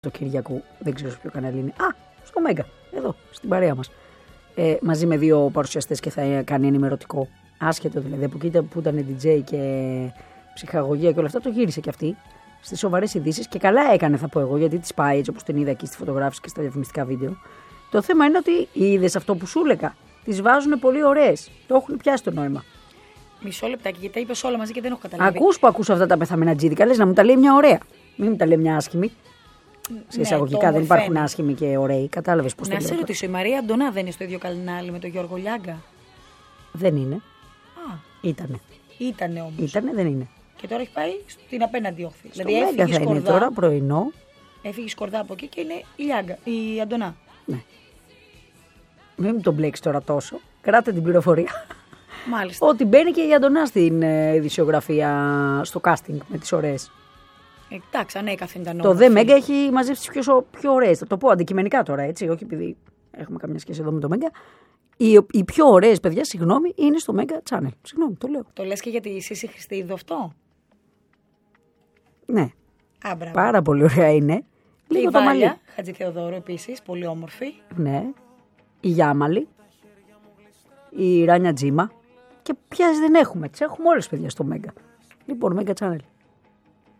Το Κυριακού, δεν ξέρω σε ποιο κανάλι είναι. Α, στο Μέγκα, εδώ, στην παρέα μας. Μαζί με δύο παρουσιαστές και θα κάνει ενημερωτικό. Άσχετο δηλαδή, από εκεί που ήταν DJ και ψυχαγωγία και όλα αυτά, το γύρισε και αυτή στις σοβαρές ειδήσεις και καλά έκανε, θα πω εγώ, γιατί της πάει έτσι όπως την είδα εκεί στη φωτογράφηση και στα διαφημιστικά βίντεο. Το θέμα είναι ότι είδες αυτό που σου έλεγα. Τις βάζουν πολύ ωραίες. Το έχουν πιάσει το νόημα. Μισό λεπτάκι, γιατί τα είπες όλα μαζί και δεν έχω καταλάβει. Ακούς που ακούς αυτά τα πεθαμενατζίδικα, λες να μου τα λέει μια ωραία. Μην μου τα λέει μια άσχημη. Σε εισαγωγικά δεν υπάρχουν άσχημοι και ωραίοι. Κατάλαβες πώς το λέω. Να σε ρωτήσω, η Μαρία Αντωνά δεν είναι στο ίδιο κανάλι με τον Γιώργο Λιάγκα? Δεν είναι. Α, Ήτανε όμως. Ήτανε, δεν είναι. Και τώρα έχει πάει στην απέναντι όχθη. Στο Δηλαδή Μέγκα θα είναι τώρα πρωινό. Έφυγε σκορδά από εκεί και είναι η Λιάγκα, η Αντωνά. Ναι. Μην μου τον μπλέξει τώρα τόσο. Κράτε την πληροφορία. Μάλιστα. Ότι μπαίνει και η Αντωνά στην ειδησιογραφία, στο casting με τις ωραίες. Εντάξει, ανέκαθεν ήταν Το Δε Μέγκα έχει μαζέψει τις πιο ωραίες. Θα το πω αντικειμενικά τώρα, έτσι, όχι επειδή έχουμε καμιά σχέση εδώ με το Μέγκα. Οι πιο ωραίες παιδιά, συγγνώμη, είναι στο Μέγκα Channel. Συγγνώμη, το λέω. Το λες και γιατί η Σύση Χριστίδου αυτό? Ναι. Άμπρα. Πάρα πολύ ωραία είναι. Και Λίγο η το μαλλί. Βάλια Χατζηθεοδόρου επίσης, πολύ όμορφη. Ναι. Η Γιάμαλη. Η Ράνια Τζίμα. Και ποιες δεν έχουμε. Τις έχουμε όλες παιδιά στο Μέγκα. Λοιπόν, Μέγκα Channel.